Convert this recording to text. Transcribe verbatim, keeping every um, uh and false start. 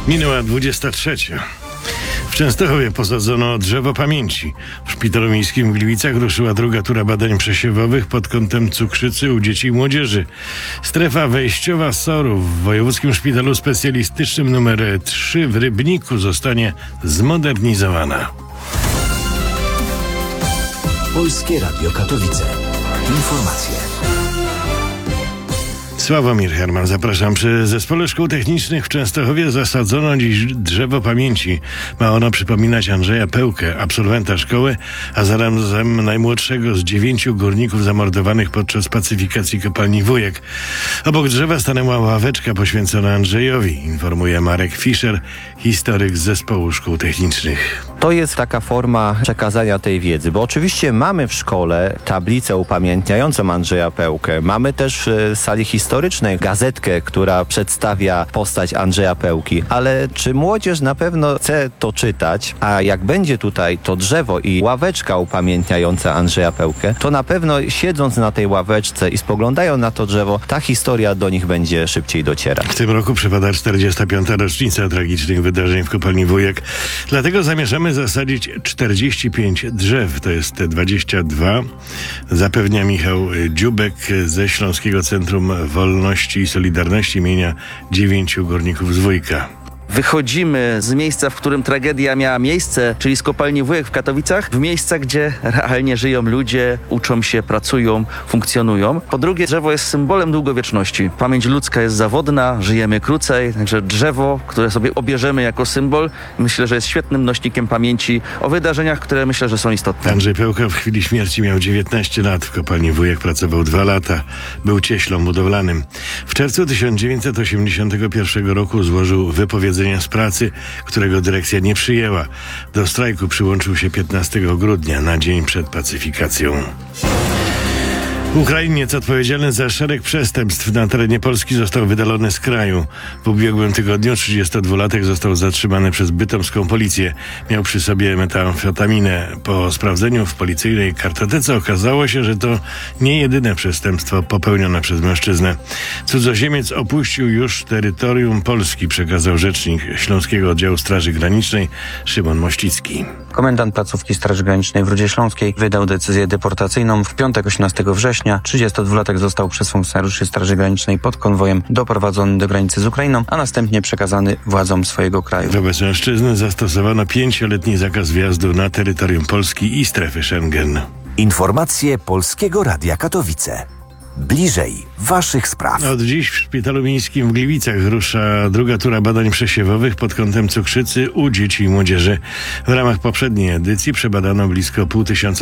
Minęła dwudziesta trzecia. W Częstochowie posadzono drzewo pamięci. W Szpitalu Miejskim w Gliwicach ruszyła druga tura badań przesiewowych pod kątem cukrzycy u dzieci i młodzieży. Strefa wejściowa S O R-u w Wojewódzkim Szpitalu Specjalistycznym numer trzy w Rybniku zostanie zmodernizowana. Polskie Radio Katowice. Informacje. Sławomir Herman, zapraszam. Przy Zespole Szkół Technicznych w Częstochowie zasadzono dziś drzewo pamięci. Ma ono przypominać Andrzeja Pełkę, absolwenta szkoły, a zarazem najmłodszego z dziewięciu górników zamordowanych podczas pacyfikacji kopalni Wujek. Obok drzewa stanęła ławeczka poświęcona Andrzejowi, informuje Marek Fischer, historyk z Zespołu Szkół Technicznych. To jest taka forma przekazania tej wiedzy, bo oczywiście mamy w szkole tablicę upamiętniającą Andrzeja Pełkę. Mamy też w sali historycznej gazetkę, która przedstawia postać Andrzeja Pełki, ale czy młodzież na pewno chce to czytać, a jak będzie tutaj to drzewo i ławeczka upamiętniająca Andrzeja Pełkę, to na pewno siedząc na tej ławeczce i spoglądają na to drzewo, ta historia do nich będzie szybciej docierać. W tym roku przypada czterdziesta piąta rocznica tragicznych wydarzeń w kopalni Wujek. Dlatego zamierzamy zasadzić czterdzieści pięć drzew, to jest te dwadzieścia dwa, zapewnia Michał Dziubek ze Śląskiego Centrum Wolności i Solidarności imienia dziewięciu górników z Wujka. Wychodzimy z miejsca, w którym tragedia miała miejsce, czyli z kopalni Wujek w Katowicach, w miejsca, gdzie realnie żyją ludzie, uczą się, pracują, funkcjonują. Po drugie, drzewo jest symbolem długowieczności. Pamięć ludzka jest zawodna, żyjemy krócej, także drzewo, które sobie obierzemy jako symbol, myślę, że jest świetnym nośnikiem pamięci o wydarzeniach, które myślę, że są istotne. Andrzej Pełka w chwili śmierci miał dziewiętnaście lat. W kopalni Wujek pracował dwa lata. Był cieślą budowlanym. W czerwcu tysiąc dziewięćset osiemdziesiątego pierwszego roku złożył wypowiedzenie z pracy, którego dyrekcja nie przyjęła. Do strajku przyłączył się piętnastego grudnia, na dzień przed pacyfikacją. Ukrainiec odpowiedzialny za szereg przestępstw na terenie Polski został wydalony z kraju. W ubiegłym tygodniu trzydziestodwulatek został zatrzymany przez bytomską policję. Miał przy sobie metamfetaminę. Po sprawdzeniu w policyjnej kartotece okazało się, że to nie jedyne przestępstwo popełnione przez mężczyznę. Cudzoziemiec opuścił już terytorium Polski, przekazał rzecznik Śląskiego Oddziału Straży Granicznej Szymon Mościcki. Komendant placówki Straży Granicznej w Rudzie Śląskiej wydał decyzję deportacyjną. W piątek osiemnastego września trzydziestodwulatek został przez funkcjonariuszy Straży Granicznej pod konwojem doprowadzony do granicy z Ukrainą, a następnie przekazany władzom swojego kraju. Wobec mężczyzny zastosowano pięcioletni zakaz wjazdu na terytorium Polski i strefy Schengen. Informacje Polskiego Radia Katowice. Bliżej waszych spraw. Od dziś w Szpitalu Miejskim w Gliwicach rusza druga tura badań przesiewowych pod kątem cukrzycy u dzieci i młodzieży. W ramach poprzedniej edycji przebadano blisko pół tysiąca